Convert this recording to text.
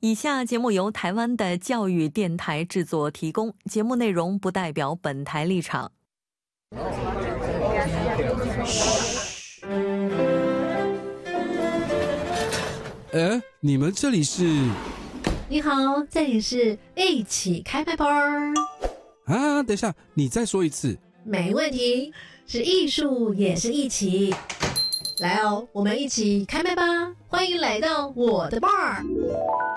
以下节目由台湾的教育电台制作提供，节目内容不代表本台立场。 你们这里是？ 你好，这里是一起开麦班啊，等一下，你再说一次。 没问题，是艺术也是一起。来哦，我们一起开麦吧！欢迎来到我的 bar。